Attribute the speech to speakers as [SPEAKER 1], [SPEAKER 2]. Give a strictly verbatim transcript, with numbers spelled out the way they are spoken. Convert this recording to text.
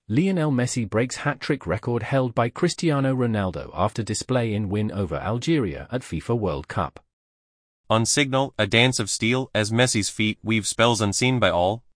[SPEAKER 1] Lionel Messi breaks hat-trick record held by Cristiano Ronaldo after display in win over Algeria at FIFA World Cup.
[SPEAKER 2] On Signal, a dance of steel as Messi's feet weave spells unseen by all,